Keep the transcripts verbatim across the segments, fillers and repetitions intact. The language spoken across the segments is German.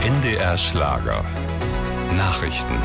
N D R Schlager. Nachrichten.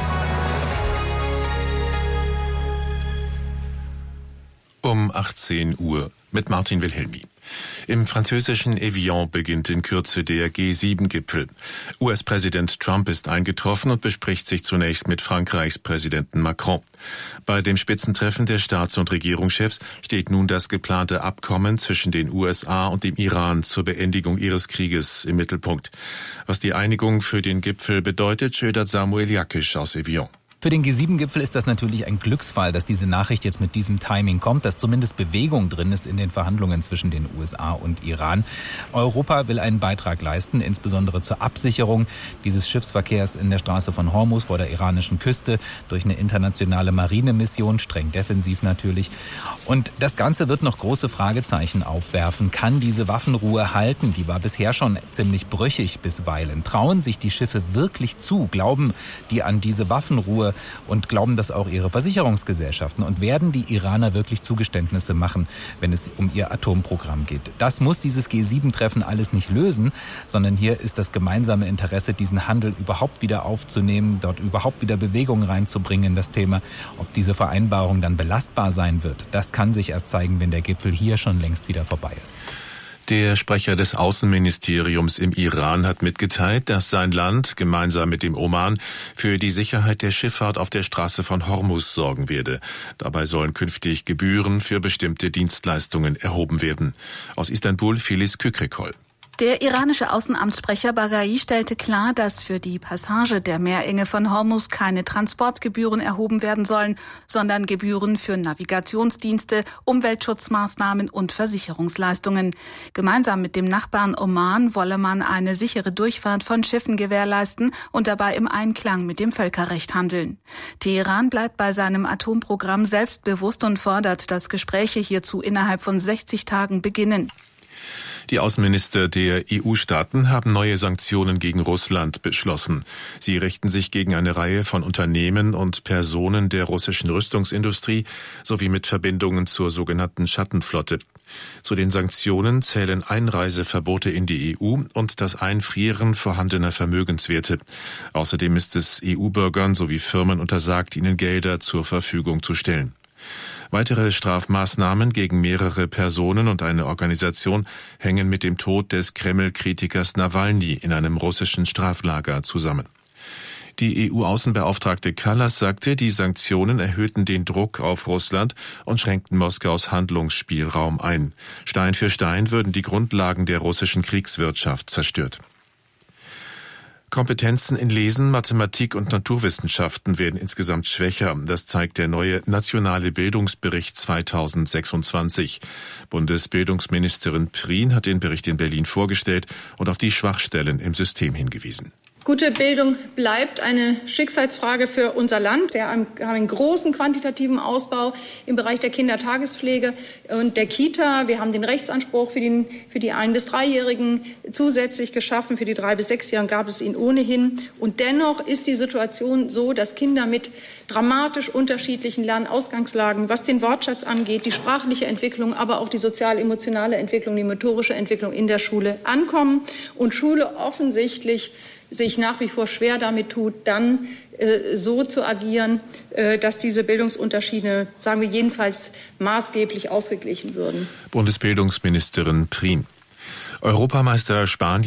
Um achtzehn Uhr mit Martin Wilhelmi. Im französischen Evian beginnt in Kürze der G sieben Gipfel. U S-Präsident Trump ist eingetroffen und bespricht sich zunächst mit Frankreichs Präsidenten Macron. Bei dem Spitzentreffen der Staats- und Regierungschefs steht nun das geplante Abkommen zwischen den U S A und dem Iran zur Beendigung ihres Krieges im Mittelpunkt. Was die Einigung für den Gipfel bedeutet, schildert Samuel Jakisch aus Evian. Für den G sieben Gipfel ist das natürlich ein Glücksfall, dass diese Nachricht jetzt mit diesem Timing kommt, dass zumindest Bewegung drin ist in den Verhandlungen zwischen den U S A und Iran. Europa will einen Beitrag leisten, insbesondere zur Absicherung dieses Schiffsverkehrs in der Straße von Hormuz vor der iranischen Küste durch eine internationale Marinemission, streng defensiv natürlich. Und das Ganze wird noch große Fragezeichen aufwerfen. Kann diese Waffenruhe halten? Die war bisher schon ziemlich brüchig bisweilen. Trauen sich die Schiffe wirklich zu? Glauben die an diese Waffenruhe? Und glauben das auch ihre Versicherungsgesellschaften? Und werden die Iraner wirklich Zugeständnisse machen, wenn es um ihr Atomprogramm geht? Das muss dieses G sieben Treffen alles nicht lösen, sondern hier ist das gemeinsame Interesse, diesen Handel überhaupt wieder aufzunehmen, dort überhaupt wieder Bewegung reinzubringen in das Thema. Ob diese Vereinbarung dann belastbar sein wird, das kann sich erst zeigen, wenn der Gipfel hier schon längst wieder vorbei ist. Der Sprecher des Außenministeriums im Iran hat mitgeteilt, dass sein Land gemeinsam mit dem Oman für die Sicherheit der Schifffahrt auf der Straße von Hormuz sorgen werde. Dabei sollen künftig Gebühren für bestimmte Dienstleistungen erhoben werden. Aus Istanbul Filiz Kükrikol. Der iranische Außenamtssprecher Baghai stellte klar, dass für die Passage der Meerenge von Hormuz keine Transportgebühren erhoben werden sollen, sondern Gebühren für Navigationsdienste, Umweltschutzmaßnahmen und Versicherungsleistungen. Gemeinsam mit dem Nachbarn Oman wolle man eine sichere Durchfahrt von Schiffen gewährleisten und dabei im Einklang mit dem Völkerrecht handeln. Teheran bleibt bei seinem Atomprogramm selbstbewusst und fordert, dass Gespräche hierzu innerhalb von sechzig Tagen beginnen. Die Außenminister der E U-Staaten haben neue Sanktionen gegen Russland beschlossen. Sie richten sich gegen eine Reihe von Unternehmen und Personen der russischen Rüstungsindustrie sowie mit Verbindungen zur sogenannten Schattenflotte. Zu den Sanktionen zählen Einreiseverbote in die E U und das Einfrieren vorhandener Vermögenswerte. Außerdem ist es E U-Bürgern sowie Firmen untersagt, ihnen Gelder zur Verfügung zu stellen. Weitere Strafmaßnahmen gegen mehrere Personen und eine Organisation hängen mit dem Tod des Kreml-Kritikers Nawalny in einem russischen Straflager zusammen. Die E U-Außenbeauftragte Kallas sagte, die Sanktionen erhöhten den Druck auf Russland und schränkten Moskaus Handlungsspielraum ein. Stein für Stein würden die Grundlagen der russischen Kriegswirtschaft zerstört. Kompetenzen in Lesen, Mathematik und Naturwissenschaften werden insgesamt schwächer. Das zeigt der neue Nationale Bildungsbericht zweitausendsechsundzwanzig. Bundesbildungsministerin Prien hat den Bericht in Berlin vorgestellt und auf die Schwachstellen im System hingewiesen. Gute Bildung bleibt eine Schicksalsfrage für unser Land. Wir haben einen großen quantitativen Ausbau im Bereich der Kindertagespflege und der Kita. Wir haben den Rechtsanspruch für, den, für die ein- bis dreijährigen zusätzlich geschaffen. Für die drei- bis sechsjährigen gab es ihn ohnehin. Und dennoch ist die Situation so, dass Kinder mit dramatisch unterschiedlichen Lernausgangslagen, was den Wortschatz angeht, die sprachliche Entwicklung, aber auch die sozial-emotionale Entwicklung, die motorische Entwicklung in der Schule ankommen und Schule offensichtlich sich nach wie vor schwer damit tut, dann äh, so zu agieren, äh, dass diese Bildungsunterschiede, sagen wir jedenfalls, maßgeblich ausgeglichen würden. Bundesbildungsministerin Prien. Europameister Spanien